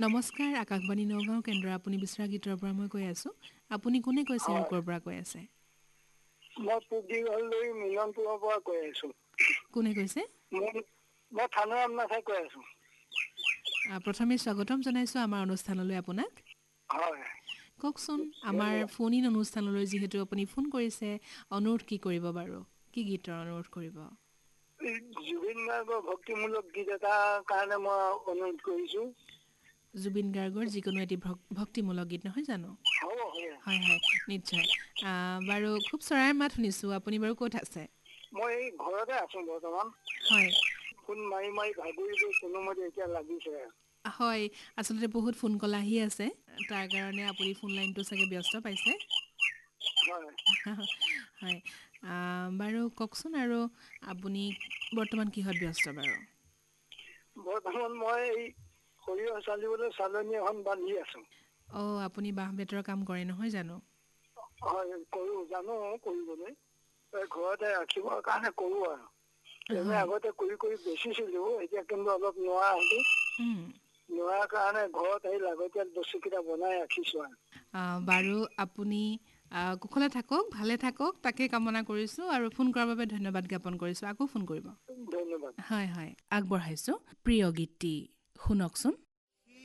নমস্কাৰ আকাশবাণী নগাঁও কেন্দ্ৰ আপুনি বিচৰা গীতৰ পৰা মই কৈ আছো আপুনি কোনে কৈছে আৰু ক'ৰ পৰা কৈ আছে মই পুগিলৈ মিলনপুৰৰ পৰা কৈ আছো কোনে কৈছে মই থানাৰ আমনাথাই কৈ আছো প্ৰথমে স্বাগতম জনাইছো আমাৰ অনুষ্ঠানলৈ আপোনাক হয় কওকচোন আমাৰ ধন্যবাদ। ফোন ইন অনুষ্ঠানলৈ যিহেতু আপুনি ফোন কৰিছে অনুৰোধ কি কৰিব বাৰু কি গীতৰ অনুৰোধ কৰিব জুবিন গাৰ্গৰ ভক্তিমূলক গীত এটাৰ কাৰণে মই অনুৰোধ কৰিছো জুবিন গাৰ্গৰ যিকোনো এটি ভক্তিমূলক গীত নহয় জানো হ'ব হয় হয় নিশ্চয় বাৰু খুব চৰাইৰ মাত শুনিছোঁ আপুনি বাৰু ক'ত আছে মই এই ঘৰতে আছো বৰ্তমান হয় ফোন মাৰি মাৰি ভাগৰি গৈ কোনোমতে এতিয়া লাগিছে হয় আচলতে বহুত ফোন কল আহি আছে তাৰ কাৰণে আপুনি ফোন লাইনটো চাগে ব্যস্ত পাইছে হয় হয় বাৰু কওকচোন আৰু আপুনি বৰ্তমান কিহত ব্যস্ত বাৰু বৰ্তমান মই এই সৰিয়হ চালিবলৈ চালনী এখন বান্ধি আছো অঁ আপুনি বাঁহ বেতৰ কাম কৰে নহয় জানো হয় কৰো জানো কৰিবলৈ ঘৰতে ৰাখিবৰ কাৰণে কৰো আৰু এনে হয় আগতে কৰি কৰি বেচিছিলো এতিয়া কিন্তু অলপ নোৱাৰা হলো উম, নোৱাৰা কাৰণে ঘৰত আহি লাগতিয়াল বস্তু কেইটা বনাই ৰাখিছো আৰু বাৰু আপুনি কুশলে থাকক ভালে থাকক তাকে কামনা কৰিছোঁ আৰু ফোন কৰাৰ বাবে ধন্যবাদ জ্ঞাপন কৰিছোঁ আকৌ ফোন কৰিব ধন্যবাদ হয় হয় আগবঢ়াইছোঁ প্ৰিয় গীতটি শুনকচোন